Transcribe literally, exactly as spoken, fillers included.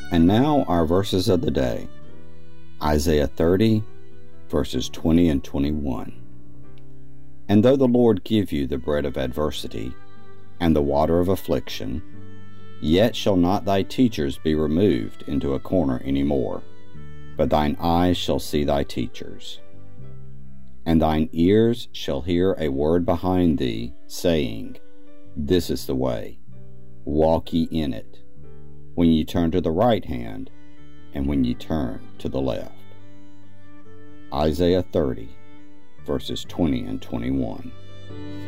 And now our verses of the day. Isaiah thirty, verses twenty and twenty-one. And though the Lord give you the bread of adversity, and the water of affliction, yet shall not thy teachers be removed into a corner any more, but thine eyes shall see thy teachers. And thine ears shall hear a word behind thee, saying, This is the way, walk ye in it, when ye turn to the right hand, and when ye turn to the left. Isaiah thirty, verses twenty and twenty-one.